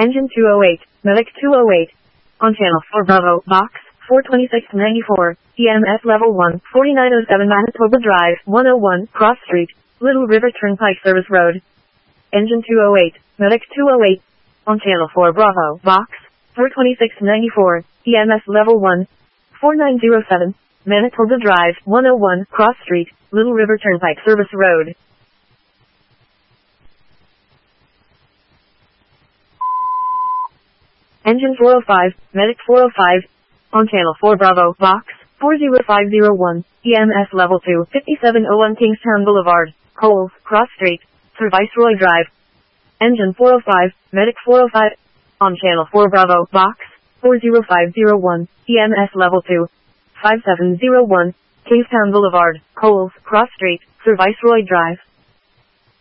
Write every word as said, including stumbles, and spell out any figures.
Engine two oh eight, Medic two oh eight. On channel four Bravo, box, four twenty-six ninety-four, E M S level one, forty-nine oh seven Manitoba Drive, one oh one, Cross Street, Little River Turnpike Service Road. Engine two oh eight, Medic two oh eight. On channel four Bravo, box, four twenty-six ninety-four, E M S level one, forty-nine oh seven, Manitoba Drive, one oh one, Cross Street, Little River Turnpike Service Road. Engine four oh five, Medic four oh five. On channel four Bravo, box, four oh five oh one, E M S level two, fifty-seven oh one Kingstown Boulevard, Coles, Cross Street, Sir Viceroy Drive. Engine four oh five, Medic four oh five. On channel four Bravo, box, four oh five oh one, E M S level two, fifty-seven oh one, Kingstown Boulevard, Coles, Cross Street, Sir Viceroy Drive.